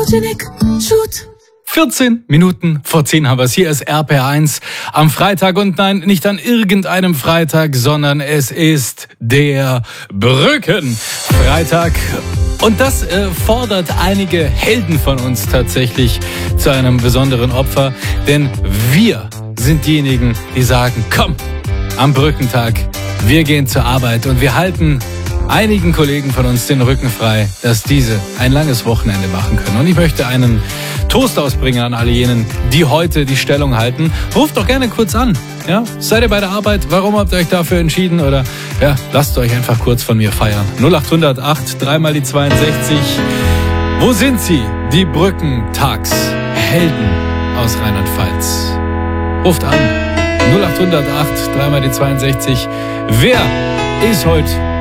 Photogenic Shoot. 14 Minuten vor 10 haben wir es. Hier ist RPR1 am Freitag. Und nein, nicht an irgendeinem Freitag, sondern es ist der Brückenfreitag. Und das fordert einige Helden von uns tatsächlich zu einem besonderen Opfer. Denn wir sind diejenigen, die sagen, komm, am Brückentag, wir gehen zur Arbeit und wir halten einigen Kollegen von uns den Rücken frei, dass diese ein langes Wochenende machen können. Und ich möchte einen Toast ausbringen an alle jenen, die heute die Stellung halten. Ruft doch gerne kurz an. Ja? Seid ihr bei der Arbeit? Warum habt ihr euch dafür entschieden? Oder ja, lasst euch einfach kurz von mir feiern. 0800 8 3 mal die 62. Wo sind sie? Die Brückentagshelden aus Rheinland-Pfalz. Ruft an. 0800 8 3 mal die 62. Wer ist heute